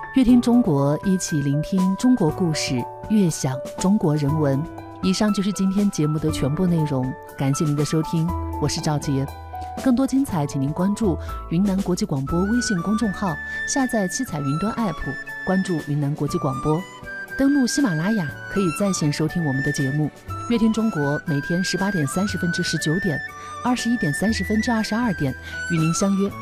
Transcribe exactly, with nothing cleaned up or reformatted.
乐听中国，一起聆听中国故事，悦享中国人文。以上就是今天节目的全部内容，感谢您的收听，我是赵杰。更多精彩，请您关注云南国际广播微信公众号，下载七彩云端 App， 关注云南国际广播。登录喜马拉雅可以在线收听我们的节目。乐听中国每天十八点三十分至十九点，二十一点三十分至二十二点，与您相约